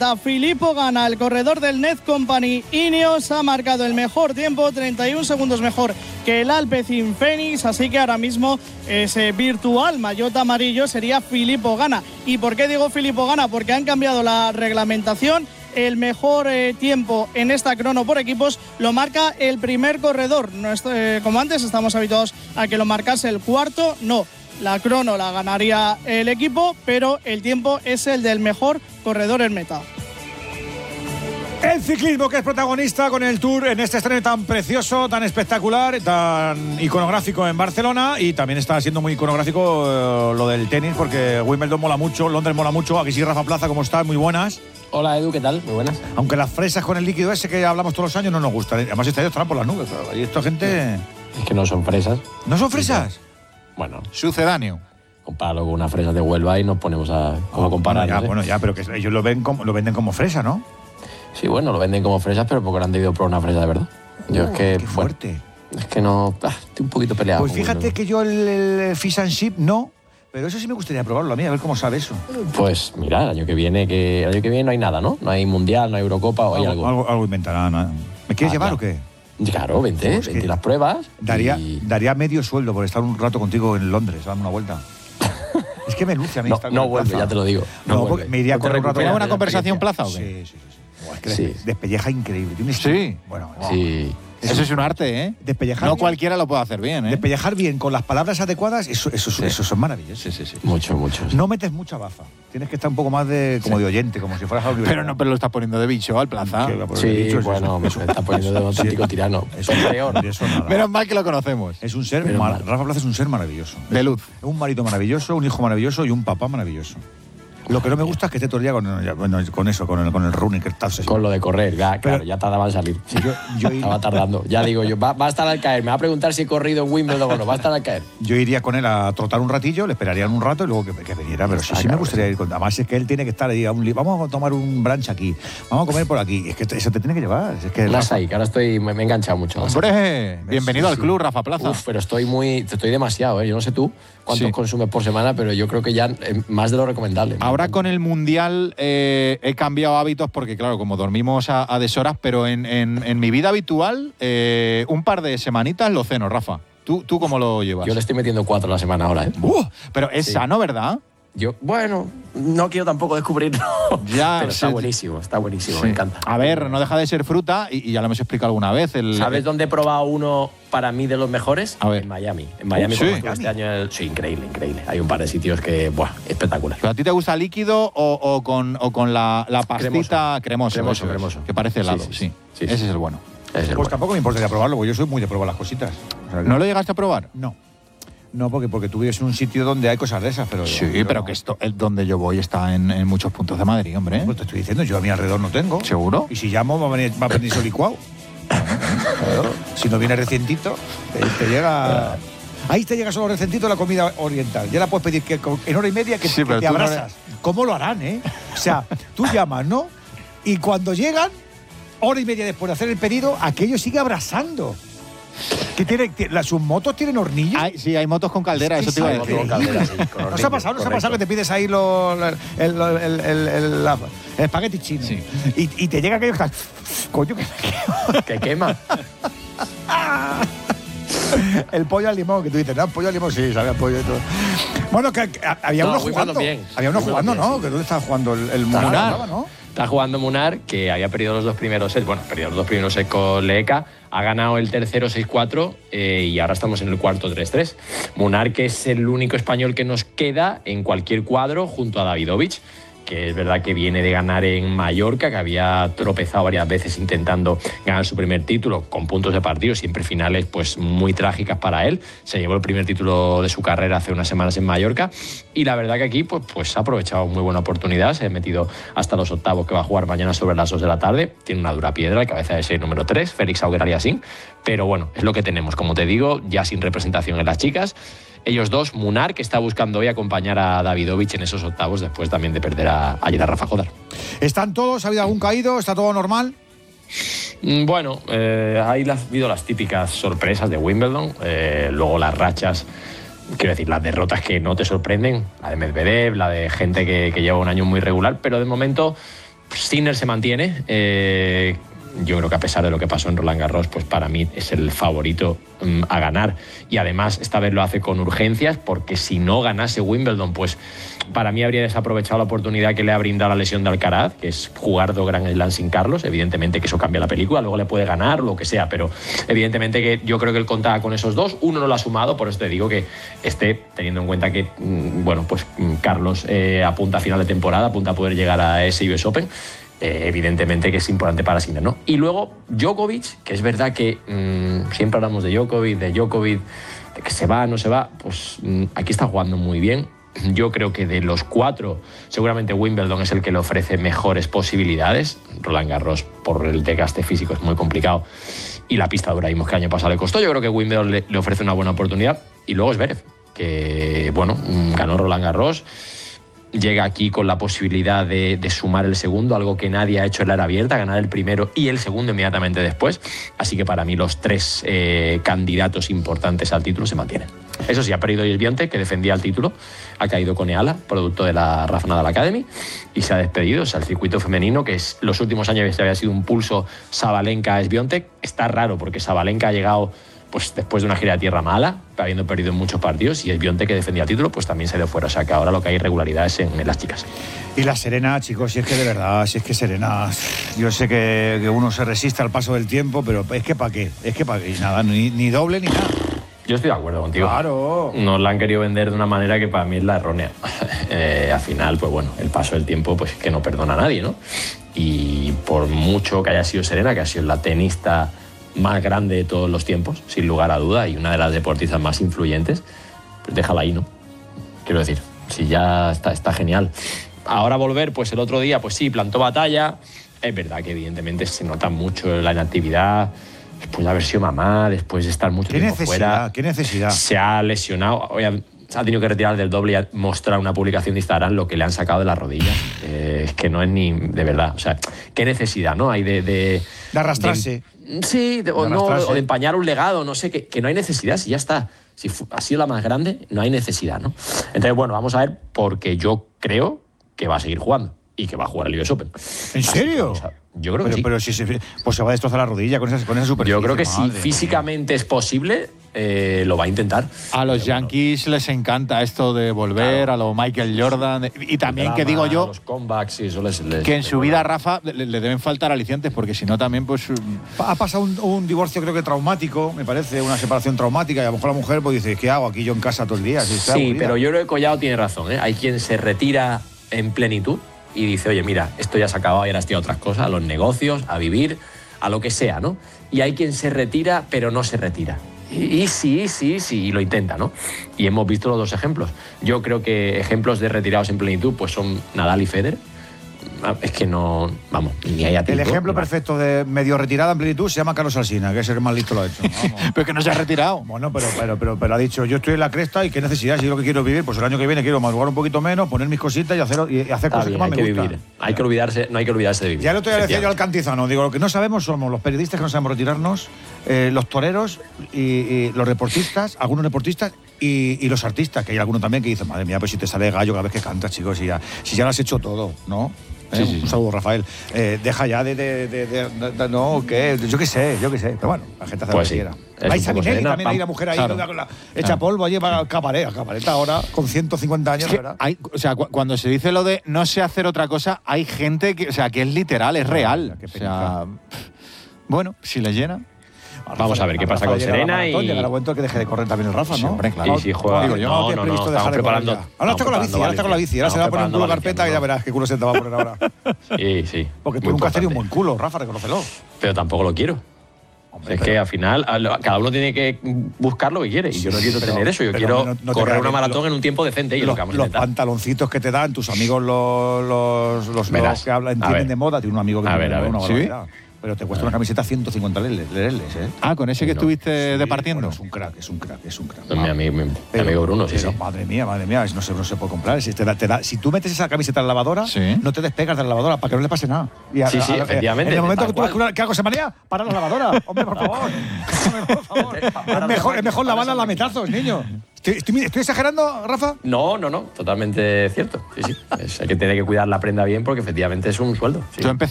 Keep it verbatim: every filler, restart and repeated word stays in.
meta. Filippo Ganna, el corredor del Net Company Ineos, ha marcado el mejor tiempo, treinta y un segundos mejor que el Alpecin Fenix, así que ahora mismo ese virtual maillot amarillo sería Filippo Ganna. ¿Y por qué digo Filippo Ganna? Porque han cambiado la reglamentación. El mejor eh, tiempo en esta crono por equipos lo marca el primer corredor. No es, eh, como antes estamos habituados a que lo marcase el cuarto, no. La crono la ganaría el equipo, pero el tiempo es el del mejor corredor en meta. El ciclismo que es protagonista con el Tour en este estreno tan precioso, tan espectacular, tan iconográfico en Barcelona, y también está siendo muy iconográfico eh, lo del tenis, porque Wimbledon mola mucho, Londres mola mucho. Aquí sí, Rafa Plaza, ¿cómo estás? Muy buenas. Hola Edu, ¿qué tal? Muy buenas. Aunque las fresas con el líquido ese que hablamos todos los años no nos gustan. Además este año estarán por las nubes, claro. Y esta gente... Es que no son fresas. ¿No son fresas? Bueno, sucedáneo. Compáralo con unas fresas de Huelva y nos ponemos a cómo comparar. Bueno, ya, ¿eh? bueno, ya, pero que ellos lo ven como, lo venden como fresa, ¿no? Sí, bueno, lo venden como fresas, pero porque no han debido probar una fresa de verdad. Yo Oh, es que... ¡Qué fuerte! Bueno, es que no... Ah, estoy un poquito peleado. Pues fíjate Huelva. que yo el, el Fish and Chip no, pero eso sí me gustaría probarlo a mí, a ver cómo sabe eso. Pues mira, el año que viene que el año que viene no hay nada, ¿no? No hay Mundial, no hay Eurocopa o hay algo. Algo, algo inventarán. ¿no? ¿Me quieres Ah, llevar ya. o qué? Claro, vente, Pues vente que las pruebas. Daría, y... daría medio sueldo por estar un rato contigo en Londres, dando una vuelta. Es que me luce a mí No, estar no con vuelve, Plaza. ya te lo digo. No, No, vuelve. porque me iría No te con un rato. recuperas ¿Una buena de la conversación experiencia. Plaza o qué? Sí, sí, sí. sí. Buah, es que Sí. despe- despelleja increíble. Tiene un Sí. estilo- Bueno, wow. Sí. Eso es un arte, ¿eh? Despellejar No bien- cualquiera lo puede hacer bien, ¿eh? Despellejar bien con las palabras adecuadas, eso, eso, Sí. eso son maravillosos. Sí, sí, sí. Mucho, mucho. sí. No metes mucha baza. Tienes que estar un poco más de como Sí. de oyente, como si fueras audio. Pero no, pero lo estás poniendo de bicho al Plaza. Que va por el Sí, bicho, es bueno, me eso. está poniendo de un auténtico Sí. tirano. Eso, Es peor. eso nada. Menos mal que lo conocemos. Es un ser, Menos mar- mal. Rafa Plaza es un ser maravilloso. De luz. Es un marido maravilloso, un hijo maravilloso y un papá maravilloso. Lo que no me gusta es que esté todo el día con, ya, bueno, con eso, con el, con el running que está obsesionado. Con lo de correr, ya, claro, Pero- ya tardaba en salir. Yo, yo, Estaba tardando. Ya digo yo, va, va a estar al caer. Me va a preguntar si he corrido en Wimbledon o no. Va a estar al caer. yo iría con él a trotar un ratillo, le esperarían un rato y luego que, que viniera. Pero sí, Ah, sí me claro, gustaría sí. ir con. Además, es que él tiene que estar ahí. A un, li- vamos a tomar un brunch aquí. Vamos a comer por aquí. Es que te- eso te tiene que llevar. Es que Las Rafa- ahí, que ahora estoy, me, me he enganchado mucho. Hombre, bienvenido Sí, al sí. club, Rafa Plaza. Uf, pero estoy muy, estoy demasiado, ¿eh? Yo no sé tú cuántos Sí. consumes por semana, pero yo creo que ya eh, más de lo recomendable. Ahora con el Mundial eh, he cambiado hábitos porque, claro, como dormimos a, a deshoras, pero en, en- en mi vida habitual, eh, un par de semanitas lo ceno, Rafa. ¿Tú, tú cómo lo llevas? Yo le estoy metiendo cuatro a la semana ahora, ¿eh? Uh, pero es Sí. sano, ¿verdad? Yo, bueno, no quiero tampoco descubrirlo. Ya, pero está sí. buenísimo, está buenísimo, Sí. me encanta. A ver, no deja de ser fruta y, y ya lo hemos explicado alguna vez. El, ¿Sabes dónde he probado uno para mí de los mejores? A ver. En Miami. En Miami, Uh, como sí. estuve este año. el- Sí, increíble, increíble. Hay un par de sitios que, buah, espectacular. ¿Pero a ti te gusta líquido o, o con, o con la, la pastita cremoso? Cremoso, eso es, cremoso. Que parece Sí, helado, sí, sí. sí. Sí, Ese sí. es el bueno. Es el Pues bueno. tampoco me importaría probarlo, porque yo soy muy de probar las cositas. O sea, que- ¿No lo llegaste a probar? No. No, porque, porque tú vives en un sitio donde hay cosas de esas, pero. Sí, yo- pero que esto, el donde yo voy está en, en muchos puntos de Madrid, hombre. Pues te estoy diciendo, yo a mi alrededor no tengo. ¿Seguro? Y si llamo, va a venir, va a venir eso licuado. Claro. Si no viene recientito, te, te llega. Ahí te llega solo recientito la comida oriental. Ya la puedes pedir que con- en hora y media que, Sí, que pero te tú no abrazas. ¿Cómo lo harán, eh? O sea, tú llamas, ¿no? Y cuando llegan, hora y media después de hacer el pedido, aquello sigue abrasando. ¿Qué tiene, tiene- las, ¿Sus motos tienen hornillos? Hay- sí, hay motos con caldera, Sí, eso te iba a sí, decir. Con caldera, sí, con ¿No se ha hornillo, pasado? ¿No se ha pasado que te correcto. pides ahí los, el, el, el, el- el- la- el espagueti chino? Sí. Y, y te llega aquello que está... Coño, que Que quema. el pollo al limón, que tú dices, no, pollo al limón, sí, sabe a pollo y todo. Bueno, que, que había No, uno Wimbledon jugando. bien. Había uno Wimbledon jugando, bien, ¿no? sí. Que dónde estaba jugando el, el Munar. Munar, ¿no? Está jugando Munar, que había perdido los dos primeros sets. Bueno, perdido los dos primeros sets con Leeka. Ha ganado el tercero seis cuatro eh, y ahora estamos en el cuarto tres tres. Munar, que es el único español que nos queda en cualquier cuadro junto a Davidovich, que es verdad que viene de ganar en Mallorca, que había tropezado varias veces intentando ganar su primer título con puntos de partido, siempre finales pues muy trágicas para él. Se llevó el primer título de su carrera hace unas semanas en Mallorca y la verdad que aquí pues, pues ha aprovechado muy buena oportunidad, se ha metido hasta los octavos que va a jugar mañana sobre las dos de la tarde. Tiene una dura piedra, el cabeza de serie número tres, Félix Auger-Aliassime, pero bueno, es lo que tenemos, como te digo, ya sin representación en las chicas. Ellos dos, Munar, que está buscando hoy acompañar a Davidovich en esos octavos después también de perder a, ayer a Rafa Jodar. ¿Están todos? ¿Ha habido algún caído? ¿Está todo normal? Mm, Bueno, eh, ahí ha habido las típicas sorpresas de Wimbledon, eh, luego las rachas, quiero decir, las derrotas que no te sorprenden, la de Medvedev, la de gente que, que lleva un año muy regular, pero de momento Sinner se mantiene. Eh, yo creo que a pesar de lo que pasó en Roland Garros, pues para mí es el favorito um, a ganar. Y además esta vez lo hace con urgencias, porque si no ganase Wimbledon, pues para mí habría desaprovechado la oportunidad que le ha brindado la lesión de Alcaraz, que es jugar dos Grand Slam sin Carlos. Evidentemente que eso cambia la película, luego le puede ganar, lo que sea, pero evidentemente que yo creo que él contaba con esos dos. Uno no lo ha sumado, por eso te digo que esté teniendo en cuenta que, bueno, pues Carlos eh, apunta a final de temporada, apunta a poder llegar a ese U S Open. Eh, evidentemente que es importante para Sinner, ¿no? Y luego Djokovic, que es verdad que mmm, siempre hablamos de Djokovic, de Djokovic, de que se va, no se va, pues mmm, aquí está jugando muy bien. Yo creo que de los cuatro, seguramente Wimbledon es el que le ofrece mejores posibilidades. Roland Garros, por el desgaste físico, es muy complicado. Y la pista dura, vimos que el año pasado le costó. Yo creo que Wimbledon le, le ofrece una buena oportunidad. Y luego Zverev, que, bueno, ganó Roland Garros. Llega aquí con la posibilidad de, de sumar el segundo, algo que nadie ha hecho en la era abierta, ganar el primero y el segundo inmediatamente después. Así que para mí los tres eh, candidatos importantes al título se mantienen. Eso sí, ha perdido Swiatek, que defendía el título, ha caído con Eala, producto de la Rafa Nadal Academy, y se ha despedido. O sea, el circuito femenino, que es los últimos años había sido un pulso Sabalenka-Swiatek, está raro porque Sabalenka ha llegado pues después de una gira de tierra mala, habiendo perdido en muchos partidos, y Swiatek, que defendía el título, pues también se dio fuera. O sea que ahora lo que hay irregularidades en, en las chicas. Y la Serena, chicos, si es que de verdad, si es que Serena, yo sé que, que uno se resiste al paso del tiempo, pero es que para qué, es que para qué, nada, ni, ni doble ni nada. Yo estoy de acuerdo contigo. Claro. Nos la han querido vender de una manera que para mí es la errónea. Eh, al final, pues bueno, el paso del tiempo, pues que no perdona a nadie, ¿no? Y por mucho que haya sido Serena, que ha sido la tenista más grande de todos los tiempos, sin lugar a duda, y una de las deportistas más influyentes, pues déjala ahí, ¿no? Quiero decir, si ya está, está genial. Ahora volver, pues el otro día, pues sí, plantó batalla. Es verdad que evidentemente se nota mucho la inactividad, después de haber sido mamá, después de estar mucho ¿Qué tiempo necesidad? fuera. ¿Qué necesidad? Se ha lesionado, hoy ha, se ha tenido que retirar del doble y ha mostrado una publicación de Instagram lo que le han sacado de la rodilla. Eh, es que no es ni de verdad. O sea, ¿qué necesidad, no? Hay de... De, de arrastrarse. De, sí, de, o, no, o de empañar un legado, no sé, que, que no hay necesidad, si ya está. Si ha sido la más grande, no hay necesidad, ¿no? Entonces, bueno, vamos a ver, porque yo creo que va a seguir jugando y que va a jugar el U S Open. ¿En serio? Así, o sea, yo creo pero, que sí. Pero si se, pues se va a destrozar la rodilla con esa, con esa superficie. Yo creo que si madre físicamente es posible, eh, lo va a intentar. A los Yankees les encanta esto de volver, claro, a lo Michael Jordan. Y también drama, que digo yo los comebacks, sí, eso les, les, que en su vida, Rafa, le, le deben faltar alicientes, porque si no también pues... Ha pasado un, un divorcio creo que traumático, me parece, una separación traumática, y a lo mejor la mujer pues dice, ¿qué hago aquí yo en casa todo el día? Si sí, pero yo creo que Collado tiene razón, ¿eh? Hay quien se retira en plenitud y dice, oye, mira, esto ya se ha acabado y ahora estoy a otras cosas, a los negocios, a vivir, a lo que sea, ¿no? Y hay quien se retira, pero no se retira. Y, y sí, sí, sí, y lo intenta, ¿no? Y hemos visto los dos ejemplos. Yo creo que ejemplos de retirados en plenitud pues son Nadal y Federer. Es que no, vamos, ni hay El ejemplo perfecto de medio retirada en plenitud se llama Carlos Alsina, que es el más listo lo ha hecho. Pero que no se ha retirado. Bueno, pero, pero, pero, pero ha dicho, yo estoy en la cresta y qué necesidad, si yo lo que quiero vivir, pues el año que viene quiero madrugar un poquito menos, poner mis cositas y hacer, y hacer cosas bien, que más hay me que gustan. Vivir. Hay que olvidarse, no hay que olvidarse de vivir. Ya lo estoy diciendo yo al Cantizano, digo, lo que no sabemos somos los periodistas que no sabemos retirarnos, eh, los toreros y, y los deportistas, algunos deportistas y, y los artistas, que hay algunos también que dicen, madre mía, pues si te sale gallo cada vez que cantas, chicos, y ya, si ya lo has hecho todo, ¿no? Sí, eh, sí, un saludo, Rafael. Eh, deja ya de, de, de, de, de, de no, que yo qué sé, yo qué sé. Pero bueno, la gente hace pues lo que sí, quiera. Hay Saninelli también, hay la mujer ahí, claro, con la, hecha claro. polvo, allí para el cabaret. El cabaret ahora, con ciento cincuenta años, es que ¿verdad? hay, o sea, cu cuando se dice lo de no sé hacer otra cosa, hay gente que, o sea, que es literal, es real. Qué o sea, bueno, si le llena. Vamos a ver qué pasa con Serena y... Llegará el momento que deje de correr también el Rafa, ¿no? Sí, hombre, claro. Y si juega... Digo, yo no, no, no, no, no, estamos preparando... Ahora está con la bici, ahora está con la bici. Ahora se va a poner un culo carpeta y ya verás qué culo se te va a poner ahora. Sí, sí. Porque tú nunca has tenido un buen culo, Rafa, reconócelo. Pero tampoco lo quiero. Hombre, es pero... que al final cada uno tiene que buscar lo que quiere y yo no quiero pero, tener eso, yo quiero no, no correr una maratón lo, en un tiempo decente y los, lo que vamos a los intentar. Pantaloncitos que te dan tus amigos los los, los, los que hablan entienden de moda, tiene un amigo que a tiene ver, a ver. una ¿Sí? barbaridad. Pero te cuesta una camiseta ciento cincuenta leles, ¿eh? Ah, con ese que no. estuviste sí, departiendo. Bueno, es un crack, es un crack, es un crack. No, mi, amigo, mi, pero, mi amigo Bruno, sí, pero, sí. Madre mía, madre mía, no se, no se puede comprar. Si, te da, te da, si tú metes esa camiseta en la lavadora, ¿sí? no te despegas de la lavadora para que no le pase nada. Y a, sí, sí, a, a, efectivamente. En el momento que tú ves que, que algo se manea, para la lavadora. Hombre, por favor. Hombre, por favor. es mejor, es mejor lavarla a lametazos, niño. ¿Estoy, estoy exagerando, Rafa? No, no, no, totalmente cierto. Sí, sí. Es, hay que tener que cuidar la prenda bien porque efectivamente es un sueldo. Sí. Yo empecé